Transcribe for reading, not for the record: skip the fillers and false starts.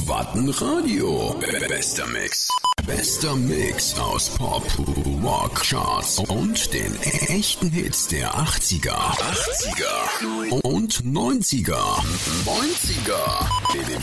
Wattenradio. Bester Mix. Bester Mix aus Pop, Rock, Charts und den echten Hits der 80er und 90er.